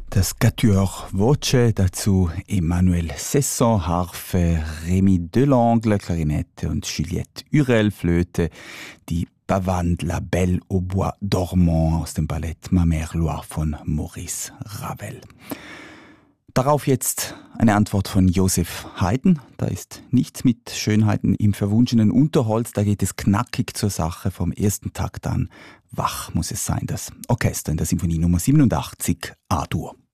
Das Quatuor Voce, dazu Emmanuel Cesson, Harfe, Rémi Delangle, Klarinette und Juliette Hurel, Flöte, die Pavane La Belle au Bois dormant aus dem Ballett Ma Mère Loire von Maurice Ravel. Darauf jetzt eine Antwort von Joseph Haydn. Da ist nichts mit Schönheiten im verwunschenen Unterholz, da geht es knackig zur Sache vom ersten Takt an. Wach muss es sein, das Orchester in der Symphonie Nummer 87 A-Dur.